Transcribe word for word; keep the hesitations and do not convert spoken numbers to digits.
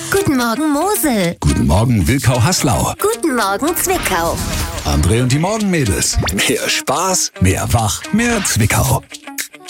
Guten Morgen, Mosel. Guten Morgen, Wilkau-Haslau. Guten Morgen, Zwickau. André und die Morgenmädels. Mehr Spaß, mehr Wach, mehr Zwickau.